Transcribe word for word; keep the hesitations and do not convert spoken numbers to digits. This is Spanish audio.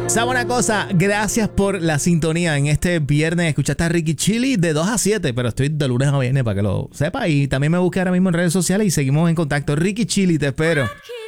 ¿Sabe una cosa? Gracias por la sintonía en este viernes. Escuchaste a Ricky Chili de dos a siete, pero estoy de lunes a viernes para que lo sepa. Y también me busque ahora mismo en redes sociales y seguimos en contacto. Ricky Chili, te espero.